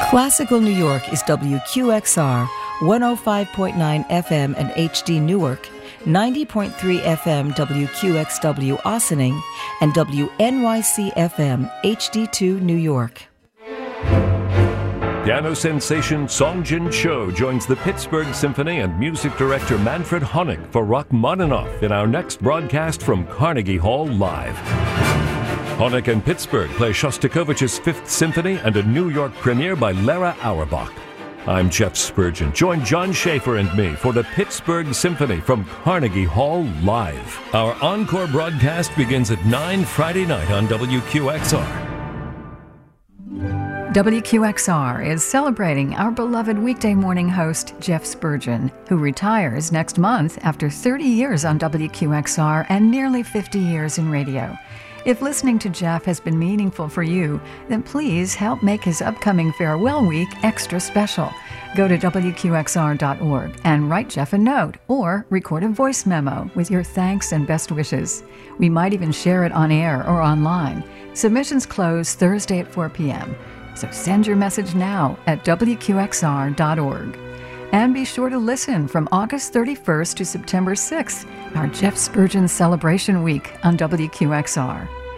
Classical New York is WQXR, 105.9 FM and HD Newark, 90.3 FM WQXW Ossining, and WNYC FM HD2 New York. Piano sensation Song Jin Cho joins the Pittsburgh Symphony and music director Manfred Honeck for Rachmaninoff in our next broadcast from Carnegie Hall Live. Honeck and Pittsburgh play Shostakovich's Fifth Symphony and a New York premiere by Lara Auerbach. I'm Jeff Spurgeon. Join John Schaefer and me for the Pittsburgh Symphony from Carnegie Hall Live. Our encore broadcast begins at 9 Friday night on WQXR. WQXR is celebrating our beloved weekday morning host, Jeff Spurgeon, who retires next month after 30 years on WQXR and nearly 50 years in radio. If listening to Jeff has been meaningful for you, then please help make his upcoming farewell week extra special. Go to WQXR.org and write Jeff a note or record a voice memo with your thanks and best wishes. We might even share it on air or online. Submissions close Thursday at 4 p.m. So send your message now at WQXR.org. And be sure to listen from August 31st to September 6th, our Jeff Spurgeon Celebration Week on WQXR.